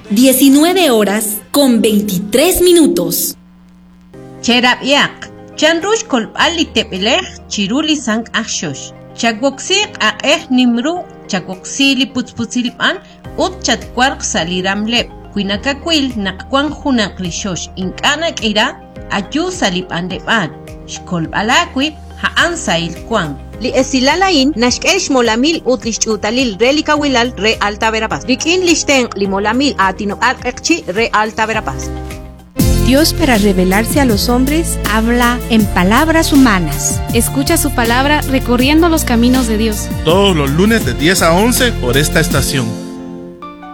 19:23. Cherabiak, chanrush kolpali tepelej, chiruli sang ashosh. Chakwoksil nimru, chakwoksil putzputzilpan, chat kwark saliramlep. Kuinakakwil nakwan junaklishosh inkanak ira, ayu salipandepan. Shkolpalakwip haan sailkwan. Li esilalain nashkesh molamil utlichutalil relika wilal re Alta Verapaz. Rikin listen li molamil atino arqchi re Alta Verapaz. Dios, para revelarse a los hombres, habla en palabras humanas. Escucha su palabra recorriendo los caminos de Dios. Todos los lunes de 10 a 11 por esta estación.